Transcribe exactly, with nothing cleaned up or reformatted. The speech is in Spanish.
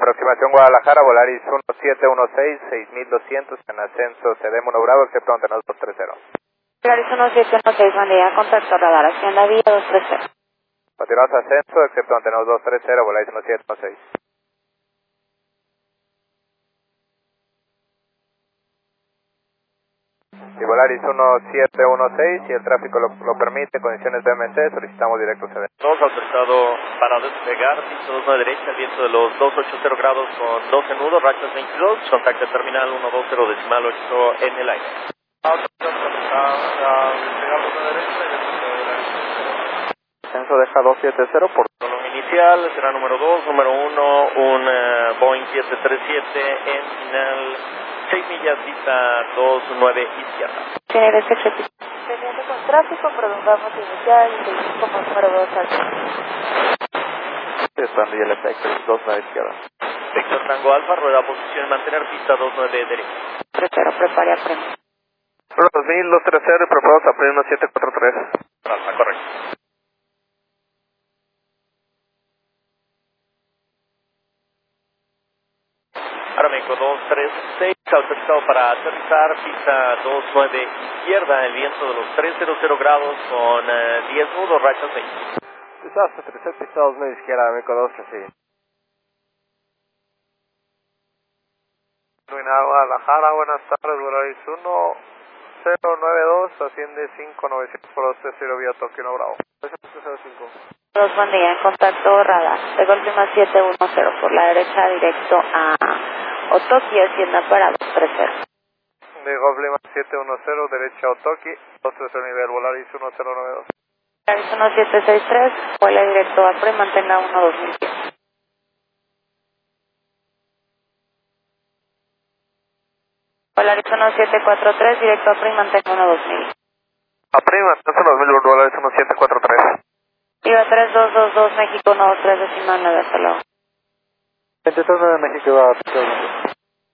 aproximación Guadalajara, Volaris uno siete uno seis, seis mil doscientos en ascenso C D uno Bravo, excepto mantener dos tres cero. Volaris uno siete uno seis, buen día, contacto radar, Hacienda Villa dos tres cero. Continuamos ascenso, excepto mantener dos tres cero, Volaris uno siete uno seis. Y Volaris uno siete uno seis, si el tráfico lo, lo permite, condiciones B M C, solicitamos directo C D. dos autorizado para despegar, piso dos a derecha, viento de los doscientos ochenta grados con doce nudos, rachas veintidós, contacto terminal ciento veinte decimal ocho en el aire. Ascenso deja dos siete cero por... Columna inicial, será número dos, número uno, un uh, Boeing siete tres siete en final seis millas, vista dos nueve izquierda. Tiene derecho ejecutivo. Teniendo con tráfico, prolongamos inicial y seguimos como número dos al Estando y el efecto, dos nueve izquierda. Víctor Tango Alfa, rueda posición mantener, pista dos nueve derecha. tres cero, prepare a freno. dos mil, dos tres cero y preparados a uno siete cuatro tres. Alfa, correcto. Arameco dos tres seis, autorizado para aterrizar, pista dos nueve izquierda, el viento de los trescientos grados con uh, diez nudos, rachas veinte. Pista tres pista dos nueve izquierda, Arameco dos tres seis. Guadalajara, buenas tardes, Volaris uno cero nueve dos, asciende cinco novecientos por dos tres cero vía Tokio no Bravo. cero cinco. Dos, buen día, en contacto radar, de Golfima siete uno cero, por la derecha directo a Otoki, Hacienda para dos tres cero. De Golfima siete uno cero, derecha a Otoki, dos tres cero nivel, Volaris uno cero nueve dos. Volaris uno siete seis tres, vuela directo a Pre, mantenga uno dos mil pies. Volaris uno siete cuatro tres, directo a Pre, mantenga uno dos mil. A Pre, mantenga dos mil, Volaris uno siete cuatro tres. Iba tres dos dos dos, México uno dos tres decimal nueve, hasta luego. veintitrés nueve México, iba a